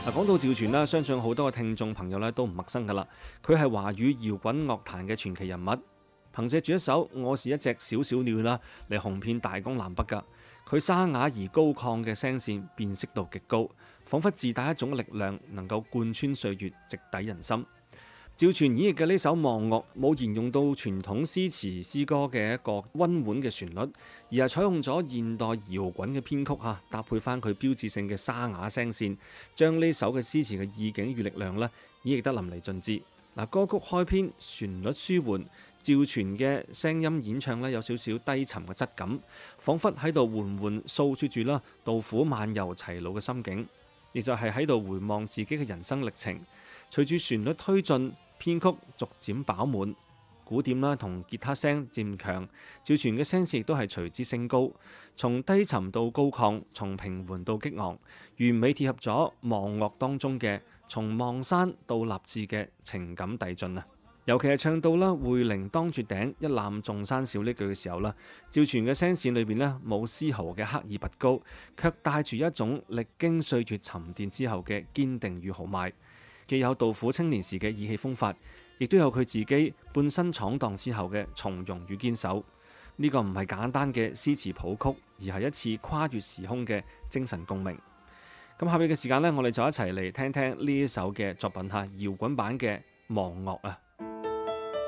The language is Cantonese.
嗱，講到趙傳啦，相信好多嘅聽眾朋友咧都唔陌生噶啦。佢係華語搖滾樂壇嘅傳奇人物，憑借住一首《我是一隻小小鳥》啦嚟紅遍大江南北噶。佢沙啞而高亢嘅聲線辨識度極高，彷彿自帶一種力量，能夠貫穿歲月，直抵人心。趙傳演繹嘅呢首《望樂》冇沿用到傳統詩詞詩歌嘅一個溫婉嘅旋律，而係採用咗現代搖滾嘅編曲嚇，搭配翻佢標誌性嘅沙啞聲線，將呢首嘅詩詞嘅意境與力量咧演繹得淋漓盡致。嗱，歌曲開篇旋律舒緩，趙傳嘅聲音演唱咧有少少低沉嘅質感，彷彿喺度緩緩訴說住啦杜甫漫遊齊魯嘅心境，亦就係喺度回望自己嘅人生歷程。隨住旋律推進，編曲逐漸飽滿，鼓點啦同吉他聲漸強，趙傳嘅聲線亦都係隨之升高，從低沉到高亢，從平緩到激昂，完美貼合咗望樂當中嘅從望山到立志嘅情感遞進啊！尤其係唱到啦匯靈當絕頂，一覽眾山小呢句嘅時候啦，趙傳嘅聲線裏邊呢冇絲毫嘅刻意拔高，卻帶住一種歷經歲月沉澱之後嘅堅定與豪邁。既有杜甫青年時嘅意氣風發，亦都有佢自己半生闖蕩之後嘅從容與堅守。呢個唔係簡單嘅詩詞譜曲，而係一次跨越時空嘅精神共鳴。咁下邊嘅時間呢，我哋就一齊嚟聽聽呢一首嘅作品嚇，搖滾版嘅《望樂》啊！